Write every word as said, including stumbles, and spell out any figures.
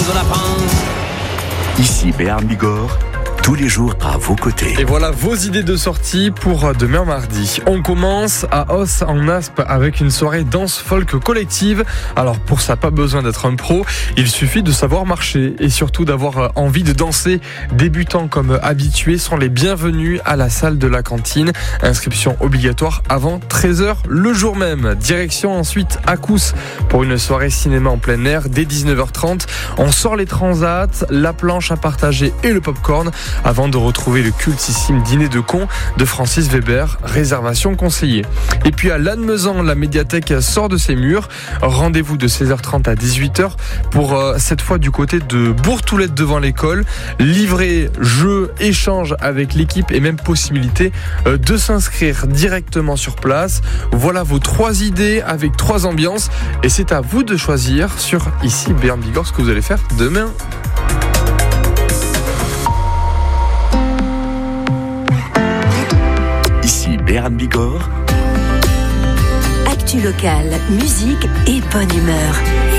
de lapin. Ici Béarn Bigorre, tous les jours à vos côtés. Et voilà vos idées de sortie pour demain mardi. On commence à Os en Aspe avec une soirée danse folk collective. Alors pour ça, pas besoin d'être un pro, il suffit de savoir marcher et surtout d'avoir envie de danser. Débutants comme habitués sont les bienvenus à la salle de la cantine. Inscription obligatoire avant treize heures le jour même. Direction ensuite Akous pour une soirée cinéma en plein air dès dix-neuf heures trente. On sort les transats, la planche à partager et le popcorn avant de retrouver le cultissime dîner de cons de Francis Weber, réservation conseillée. Et puis à Lannemezan, la médiathèque sort de ses murs. Rendez-vous de seize heures trente à dix-huit heures pour euh, cette fois du côté de Bourtoulette devant l'école. Livret, jeux, échanges avec l'équipe et même possibilité euh, de s'inscrire directement sur place. Voilà vos trois idées avec trois ambiances et c'est à vous de choisir sur ici Béarn Bigorre ce que vous allez faire demain. Béarn Bigorre. Actu locale, musique et bonne humeur.